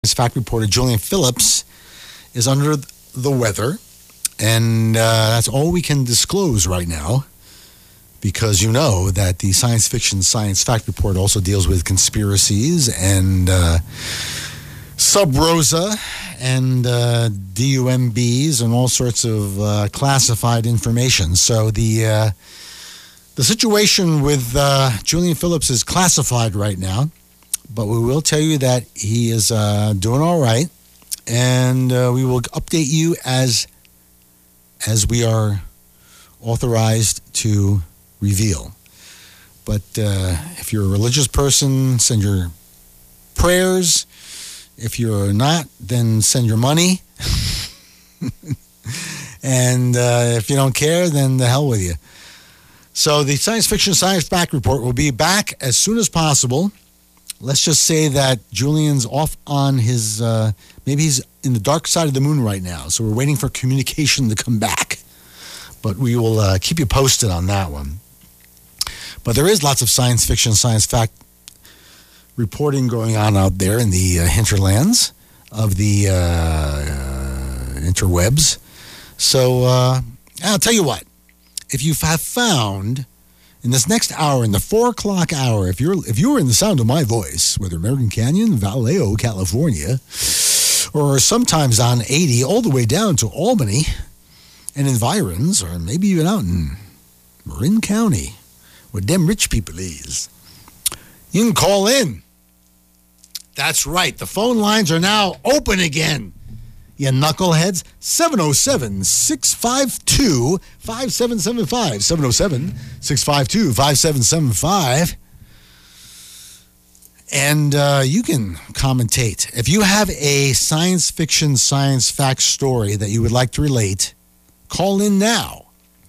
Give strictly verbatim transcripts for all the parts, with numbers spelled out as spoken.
Fact reporter Julian Phillips is under the weather, and uh, that's all we can disclose right now, because you know that the Science Fiction Science Fact Report also deals with conspiracies and uh, Sub Rosa and uh, D U M Bs and all sorts of uh, classified information. So the uh, the situation with uh, Julian Phillips is classified right now. But we will tell you that he is uh, doing all right, and uh, we will update you as as we are authorized to reveal. But uh, if you're a religious person, send your prayers. If you're not, then send your money. And uh, if you don't care, then the hell with you. So the Science Fiction Science Fact Report will be back as soon as possible. Let's just say that Julian's off on his, uh, maybe he's in the dark side of the moon right now. So we're waiting for communication to come back. But we will uh, keep you posted on that one. But there is lots of science fiction, science fact reporting going on out there in the uh, hinterlands of the uh, uh, interwebs. So uh, I'll tell you what, if you have found... in this next hour, in the four o'clock hour, if you're if you're in the sound of my voice, whether American Canyon, Vallejo, California, or sometimes on eighty all the way down to Albany and environs, or maybe even out in Marin County, where them rich people is, you can call in. That's right. The phone lines are now open again. You knuckleheads, seven oh seven, six five two, five seven seven five, seven oh seven, six five two, five seven seven five. And uh, you can commentate. If you have a science fiction, science fact story that you would like to relate, call in now.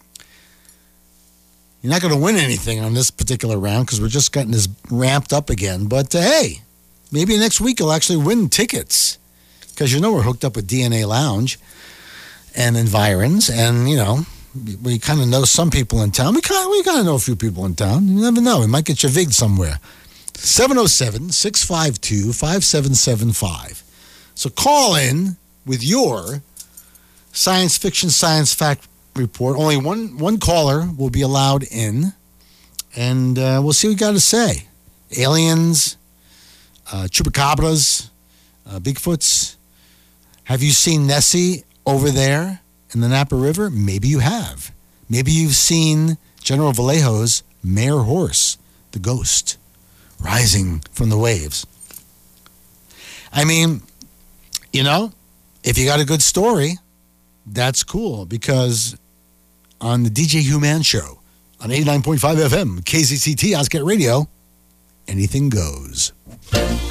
You're not going to win anything on this particular round because we're just getting this ramped up again. But uh, hey, maybe next week you'll actually win tickets. Because you know we're hooked up with D N A Lounge and environs, and you know we kind of know some people in town. We kind we kind of know a few people in town. You never know; we might get you vigged somewhere. seven oh seven, six five two, five seven seven five. So call in with your science fiction, science fact report. Only one one caller will be allowed in, and uh, we'll see what you got to say. Aliens, uh, chupacabras, uh, Bigfoots. Have you seen Nessie over there in the Napa River? Maybe you have. Maybe you've seen General Vallejo's mare horse, the ghost, rising from the waves. I mean, you know, if you got a good story, that's cool, because on the D J Human Show on eighty-nine point five F M, K Z C T, Oscar Radio, anything goes.